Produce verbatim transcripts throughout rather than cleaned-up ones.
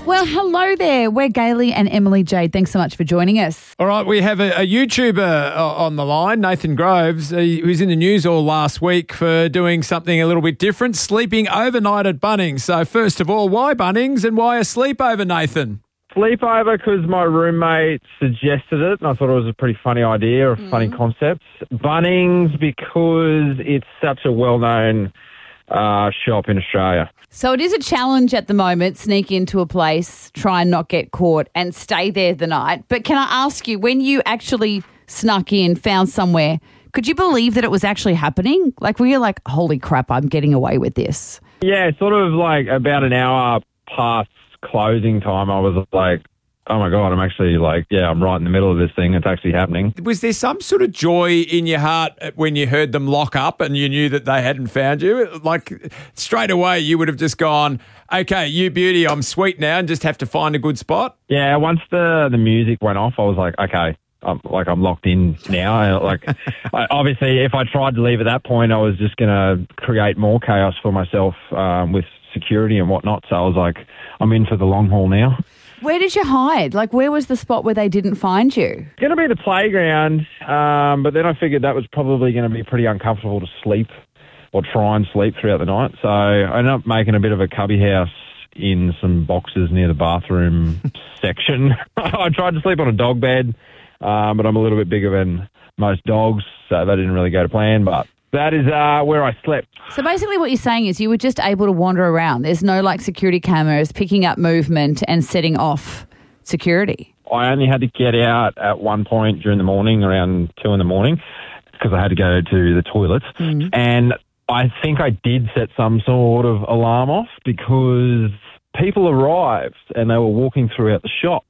Well, hello there. We're Gailey and Emily Jade. Thanks so much for joining us. All right, we have a, a YouTuber uh, on the line, Nathan Groves, uh, who was in the news all last week for doing something a little bit different, sleeping overnight at Bunnings. So first of all, why Bunnings and why a sleepover, Nathan? Sleepover because my roommate suggested it and I thought it was a pretty funny idea, a mm. funny concept. Bunnings because it's such a well-known uh, shop in Australia. So it is a challenge at the moment, sneak into a place, try and not get caught and stay there the night. But can I ask you, when you actually snuck in, found somewhere, could you believe that it was actually happening? Like, were you like, holy crap, I'm getting away with this? Yeah, sort of like about an hour past closing time, I was like, oh my God, I'm actually like, yeah, I'm right in the middle of this thing. It's actually happening. Was there some sort of joy in your heart when you heard them lock up and you knew that they hadn't found you? Like straight away you would have just gone, okay, you beauty, I'm sweet now and just have to find a good spot? Yeah, once the, the music went off, I was like, okay, I'm, like I'm locked in now. Like, I, obviously, if I tried to leave at that point, I was just going to create more chaos for myself um, with security and whatnot. So I was like, I'm in for the long haul now. Where did you hide? Like, where was the spot where they didn't find you? It's going to be the playground, um, but then I figured that was probably going to be pretty uncomfortable to sleep or try and sleep throughout the night. So I ended up making a bit of a cubby house in some boxes near the bathroom section. I tried to sleep on a dog bed, um, but I'm a little bit bigger than most dogs, so that didn't really go to plan, but that is uh, where I slept. So basically what you're saying is you were just able to wander around. There's no like security cameras picking up movement and setting off security. I only had to get out at one point during the morning, around two in the morning, because I had to go to the toilet. Mm-hmm. And I think I did set some sort of alarm off because people arrived and they were walking throughout the shop.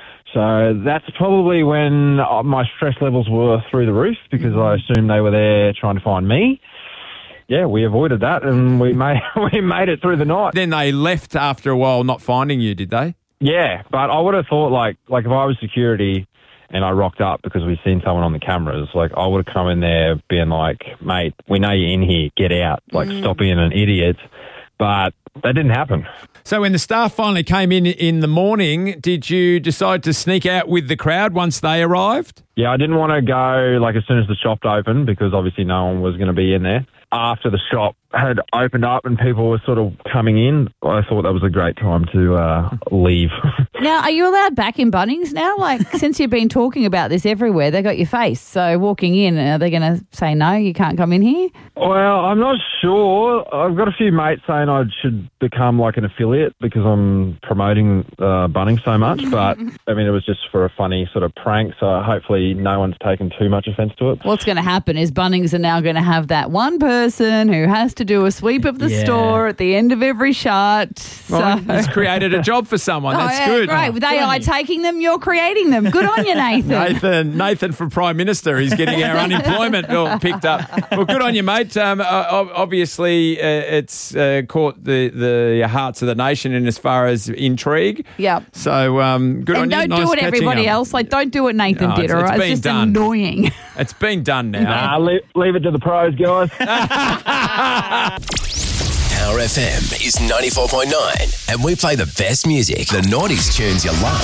So that's probably when my stress levels were through the roof because mm-hmm. I assumed they were there trying to find me. Yeah, we avoided that and we made we made it through the night. Then they left after a while not finding you, did they? Yeah, but I would have thought like like if I was security and I rocked up because we'd seen someone on the cameras, like I would have come in there being like, mate, we know you're in here, get out. Like mm. stop being an idiot. But that didn't happen. So when the staff finally came in in the morning, did you decide to sneak out with the crowd once they arrived? Yeah, I didn't want to go like as soon as the shop opened because obviously no one was going to be in there. After the shop had opened up and people were sort of coming in, I thought that was a great time to uh, leave. Now, are you allowed back in Bunnings now? Like, since you've been talking about this everywhere, they got your face. So walking in, are they going to say, no, you can't come in here? Well, I'm not sure. I've got a few mates saying I should become like an affiliate because I'm promoting uh, Bunnings so much. But, I mean, it was just for a funny sort of prank. So hopefully no one's taken too much offence to it. What's going to happen is Bunnings are now going to have that one person who has to do a sweep of the yeah. store at the end of every shot. So. Well, he's created a job for someone. That's oh, yeah, good. Great. With A I taking them, you're creating them. Good on you, Nathan. Nathan, Nathan for Prime Minister. He's getting our unemployment bill picked up. Well, good on you, mate. Um, obviously, uh, it's uh, caught the, the hearts of the nation in as far as intrigue. Yeah. So um, good and on you. And nice don't do what everybody up. else. Like, don't do what Nathan no, did. It's, all it's right, been it's just done. annoying. It's been done now. Nah, leave, leave it to the pros, guys. Power F M is ninety-four point nine and we play the best music, the noughties tunes you love.